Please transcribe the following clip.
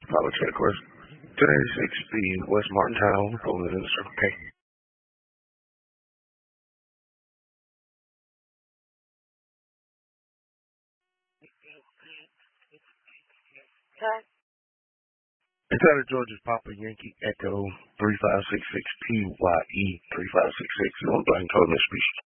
Follow check course 360 West Martintown, holding in the Circle K. Atlanta, Georgia, Papa Yankee Echo 3566 PYE 3566. You want to blame code Mitsubishi.